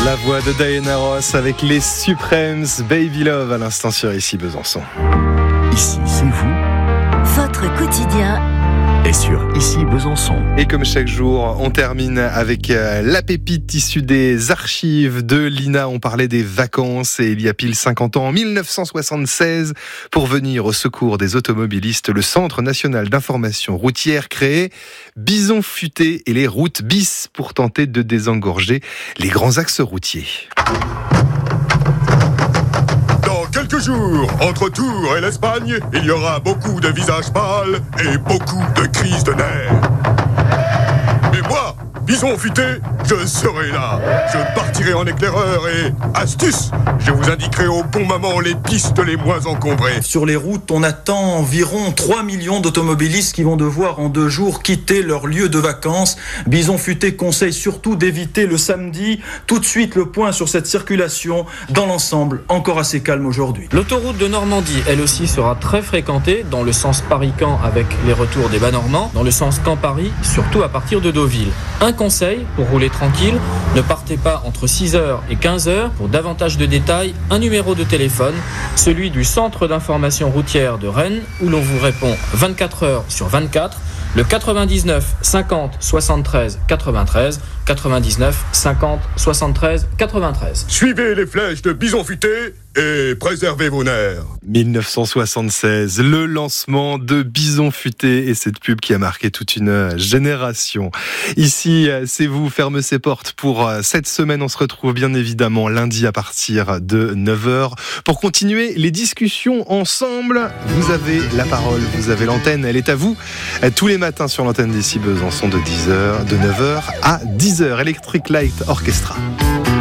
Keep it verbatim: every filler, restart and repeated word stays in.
La voix de Diana Ross avec les Supremes, Baby Love à l'instant sur Ici Besançon. Ici, c'est vous. Votre quotidien Et sur Ici Besançon. Et comme chaque jour, on termine avec la pépite issue des archives de l'I N A. On parlait des vacances et il y a pile cinquante ans, en mille neuf cent soixante-seize, pour venir au secours des automobilistes, le Centre national d'information routière créait Bison Futé et les routes bis pour tenter de désengorger les grands axes routiers. Quelques jours, entre Tours et l'Espagne, il y aura beaucoup de visages pâles et beaucoup de crises de nerfs. Mais moi, Bison Futé, je serai là. Je partirai en éclaireur et, astuce, je vous indiquerai au bon moment les pistes les moins encombrées. Sur les routes, on attend environ trois millions d'automobilistes qui vont devoir en deux jours quitter leur lieu de vacances. Bison Futé conseille surtout d'éviter le samedi. Tout de suite, le point sur cette circulation. Dans l'ensemble, encore assez calme aujourd'hui. L'autoroute de Normandie, elle aussi, sera très fréquentée dans le sens Paris-Caen avec les retours des Bas-Normands, dans le sens Caen-Paris, surtout à partir de Deauville. Un conseil pour rouler tranquille, ne partez pas entre six heures et quinze heures. Pour davantage de détails, un numéro de téléphone, celui du Centre d'information routière de Rennes, où l'on vous répond vingt-quatre heures sur vingt-quatre, le quatre-vingt-dix-neuf cinquante soixante-treize quatre-vingt-treize, quatre-vingt-dix-neuf cinquante soixante-treize quatre-vingt-treize. Suivez les flèches de Bison Futé et préservez vos nerfs. mille neuf cent soixante-seize, le lancement de Bison Futé et cette pub qui a marqué toute une génération. Ici, c'est vous, ferme ses portes pour cette semaine. On se retrouve bien évidemment lundi à partir de neuf heures pour continuer les discussions ensemble. Vous avez la parole, vous avez l'antenne, elle est à vous. Tous les matins sur l'antenne d'Ici Besançon de dix heures, de neuf heures à dix heures. Electric Light Orchestra.